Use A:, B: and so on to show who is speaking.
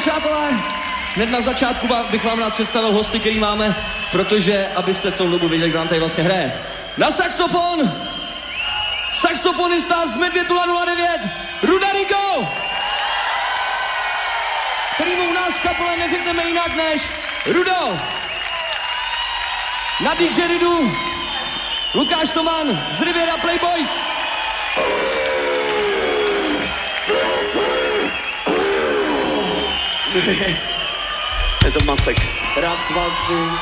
A: přátelé, hned na začátku bych vám rád představil hosty, který máme, protože, abyste celou dobu věděli, kdo nám tady vlastně hraje. Na saxofon, saxofonista z Medvěd 009, Rudarigo, kterýmu u nás v kapele neřekneme jinak než Rudo. Na didgeridu Lukáš Toman z Riviera Playboys.
B: Je to Macek.
C: Raz, dva, tři.